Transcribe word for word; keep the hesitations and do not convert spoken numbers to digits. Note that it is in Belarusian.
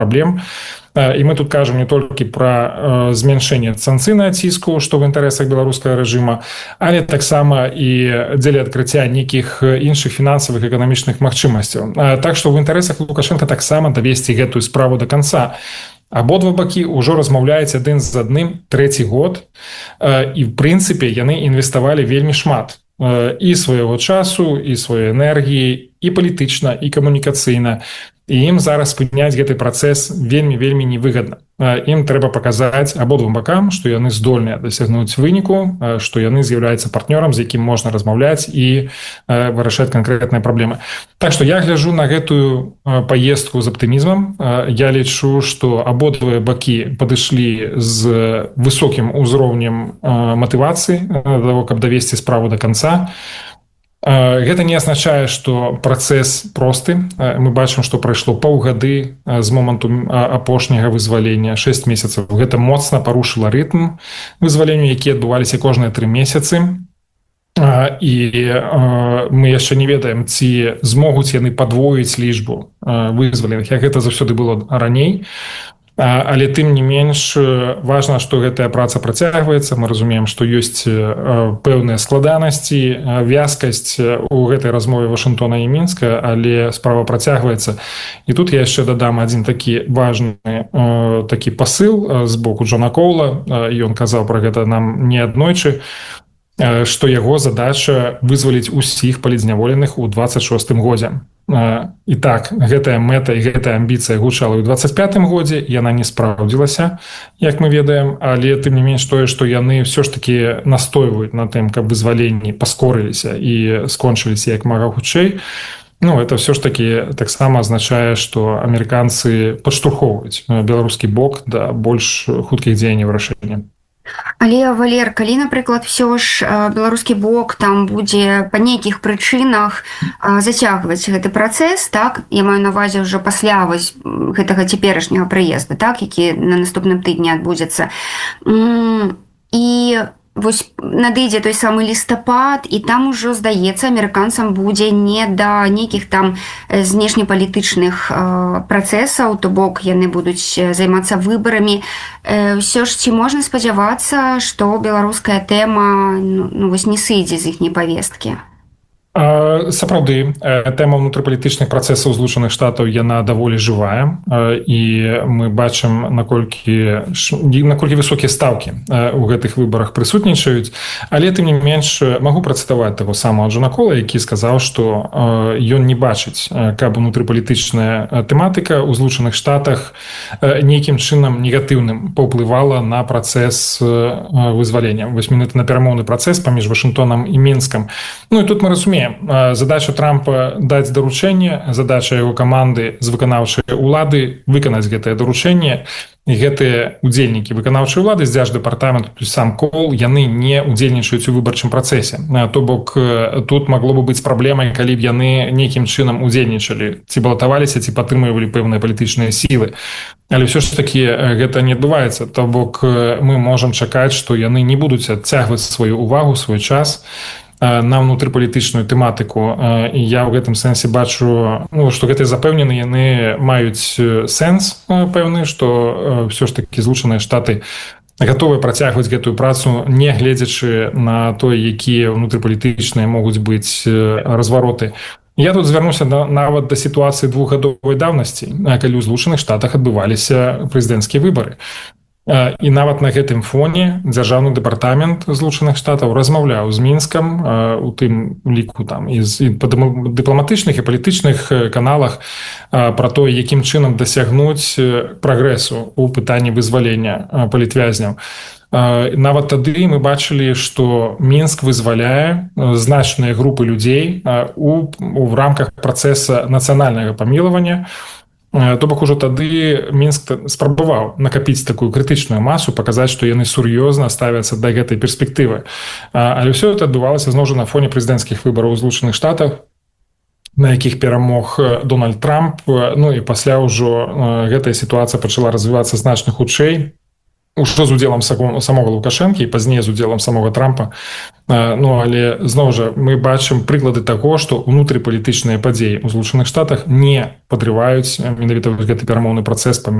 праблем. І мы тут кажам не толькі пра змяншэнне санкцыйнага ціску, што ў інтарэсах беларускага рэжыма, але таксама і дзеля адкрыцця нейкіх іншых фінансавых эканамічных магчымасцяў. Так што ў інтарэсах Лукашенка таксама давесці гэтую справу да канца. Абодва бакі ўжо размаўляюць адзін з адным трэці год, і в прынцыпе яны інвеставалі вельмі шмат і свайго часу, і сваёй энергіі, і палітычна, і камунікацыйна. І ім зараз спыняць гэты працэс вельмі-вельмі невыгадна. Ім трэба паказаць абодвум бакам, што яны здольныя дасягнуць выніку, што яны з'яўляюцца партнёрам, з якім можна размаўляць і вырашаць канкрэтныя праблемы. Так што я гляджу на гэтую паездку з аптымізмам. Я лічу, што абодвыя бакі падышлі з высокім узроўнем матывацыі да таго, каб давесці справу да канца. Гэта не азначае, што працэс просты. Мы бачым, што прайшло паўгады з моманту апошняга вызвалення, шэсць месяцаў. Гэта моцна парушыла рытм вызваленню, якія адбываліся кожныя тры месяцы. І мы яшчэ не ведаем, ці змогуць яны падвоіць лічбу вызваленых, як гэта заўсёды было раней. Але тым не менш важна, што гэтая праца працягваецца. Мы разумеем, што ёсць пэўныя складанасці, вязкасць у гэтай размове Вашынгтона і Мінска, але справа працягваецца. І тут я яшчэ дадам адзін такі важны такі пасыл з боку Джона Коула. Ён казаў пра гэта нам неаднойчы, што яго задача вызваліць усіх палітзняволеных у дваццаць шостым годзе. І так, гэтая мэта і гэтая амбіцыя гучала ў дваццаць пятым годзе, яна не спраўдзілася, як мы ведаем, але тым не менш тое, што яны ўсё ж такі настойваюць на тым, каб вызваленні паскорыліся і скончыліся як мага хутчэй. Ну, это все ж таки таксама азначае, што амерыканцы падштурхоўваюць беларускі бок да больш хуткіх дзеянняў вырашэння. Але, Валер, калі, напрыклад, все ж беларускі бок там будзе па нейкіх прычынах зацягваць гэты працэс, так, я маю на ўвазе ўжо пасля вось гэтага цяперашняга прыезда, так, які на наступным тыдні адбудзецца. І вось надыдзе той самы лістапад, і там ужо, здаецца, амерыканцам будзе не да нейкіх там знешнепалітычных працэсаў, то бок яны будуць займацца выбарамі. Ўсё ж ці можна спадзявацца, што беларуская тэма ну, вось не сыдзе з іхняй павесткі? Сапраўды, тэма ўнутрыпалітычных працэсаў Злучаных Штатаў, яна даволі жывая, і мы бачым, наколькі, наколькі высокія стаўкі ў гэтых выбарах прысутнічаюць, але тым не менш магу працытаваць таго самого Джона Кола, які сказаў, што ён не бачыць, каб унутрыпалітычная тэматыка ў Злучаных Штатах нейкім чынам негатыўным паўплывала на працэс вызвалення. Вось менавіта на перамоўны працэс паміж Вашынгтонам і Мінскам. Ну і тут мы разумеем, задача Трампа даць даручэнне, задача яго каманды з выканаўчай улады выканаць гэтае даручэнне. І гэтыя удзельнікі выканаўчай улады з дзярждэпартаменту плюс сам Кол, яны не удзельнічаюць у выбарчым працэсе. То бок тут магло бы быць праблемай, калі б яны нейкім чынам удзельнічалі, ці балатаваліся, ці падтрымлівалі пэўныя палітычныя сілы. Але ўсё ж такі гэта не адбываецца. То бок мы можам чакаць, што яны не будуць адцягваць сваю увагу, свой час на ўнутрыпалітычную тэматыку. І я ў гэтым сэнсе бачу, ну, што гэтыя запэўнены яны маюць сэнс пэўны, што ўсё ж такі Злучаныя Штаты гатовыя працягваць гэтую працу, не гледзячы на тое, якія ўнутрыпалітычныя могуць быць развароты. Я тут звярнуся нават да сітуацыі двухгадовай даўнасці, калі ў Злучаных Штатах адбываліся прэзідэнцкія выбары. І нават на гэтым фоне дзяржаўны дэпартамент Злучаных Штатаў размаўляў з Мінскам, у тым ліку там і па дыпламатычных і палітычных каналах пра тое, якім чынам дасягнуць прагрэсу ў пытанні вызвалення палітвязняў. Нават тады мы бачылі, што Мінск вызваляе значныя групы людзей у, у рамках працэса нацыянальнага памілавання. То бок ужо тады Мінск спрабаваў накапіць такую крытычную масу, паказаць, што яны сур'ёзна ставяцца да гэтай перспектывы. Але ўсё это адбывалася зноў жа на фоне прэзідэнцкіх выбараў у Злучаных Штатах, на якіх перамог Дональд Трамп. Ну і пасля ўжо гэтая сітуацыя пачала развівацца значна хутчэй. ўжо з удзелам самога Лукашэнкі і пазней з удзелам самога Трампа. Ну, але зноў жа мы бачым прыклады таго, што ўнутрыпалітычныя падзеі ў Злучаных Штатах не падрываюць менавіта гэты перамоўны працэс паміж